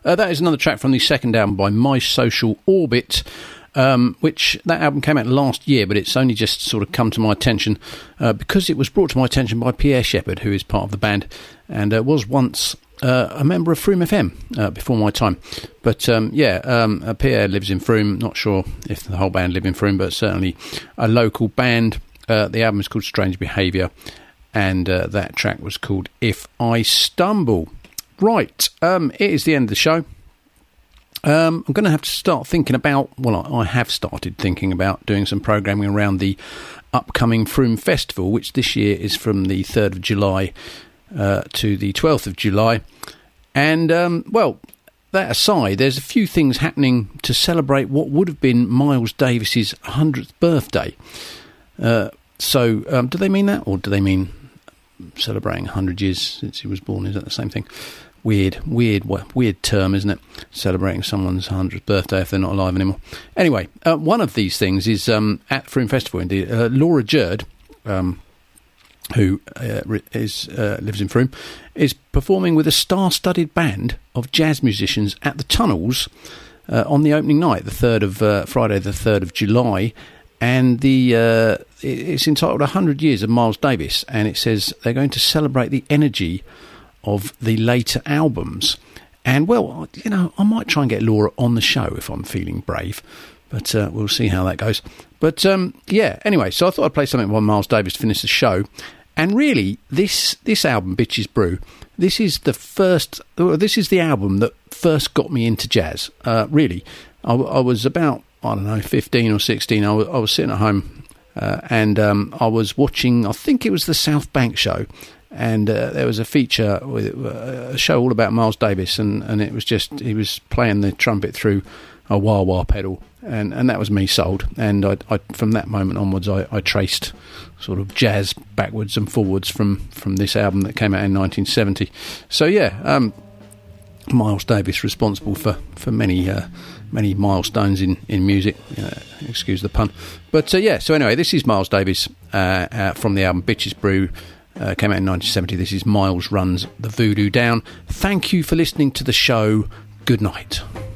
That is another track from the second album by My Social Orbit, which that album came out last year, but it's only just sort of come to my attention because it was brought to my attention by Pierre Shepherd, who is part of the band and was once a member of Froome FM before my time. But Pierre lives in Froome. Not sure if the whole band live in Froome, but certainly a local band. The album is called Strange Behaviour, and that track was called If I Stumble. Right, it is the end of the show. I'm going to have to start thinking about, I have started thinking about doing some programming around the upcoming Froome Festival, which this year is from the 3rd of July to the 12th of July. And, that aside, there's a few things happening to celebrate what would have been Miles Davis's 100th birthday. Do they mean that, or do they mean celebrating 100 years since he was born? Is that the same thing? Weird term, isn't it? Celebrating someone's 100th birthday if they're not alive anymore. Anyway, one of these things is at Froome Festival. Indeed, Laura Jerd, who lives in Froome, is performing with a star-studded band of jazz musicians at the Tunnels on the opening night, Friday, the 3rd of July. And it's entitled 100 Years of Miles Davis, and it says they're going to celebrate the energy of the later albums. And, I might try and get Laura on the show if I'm feeling brave, but we'll see how that goes. But, anyway, so I thought I'd play something by Miles Davis to finish the show. And really, this album, Bitches Brew, this is the album that first got me into jazz. Really, I was about, 15 or 16. I was sitting at home and I was watching, I think it was the South Bank show, and there was a feature with a show all about Miles Davis, and it was just, he was playing the trumpet through a wah-wah pedal, and that was me sold. And I from that moment onwards, I traced sort of jazz backwards and forwards from this album that came out in 1970. So Miles Davis responsible for many milestones in music, excuse the pun. But so anyway, this is Miles Davis from the album Bitches Brew, came out in 1970. This is Miles Runs the Voodoo Down. Thank you for listening to the show. Good night.